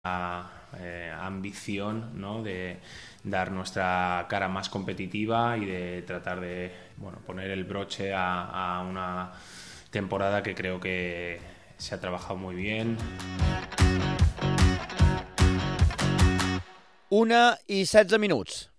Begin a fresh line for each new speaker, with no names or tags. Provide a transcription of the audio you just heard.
ambición, ¿no?, de dar nuestra cara más competitiva y de tratar de poner el broche a una temporada que creo que se ha trabajado muy bien.
1:16.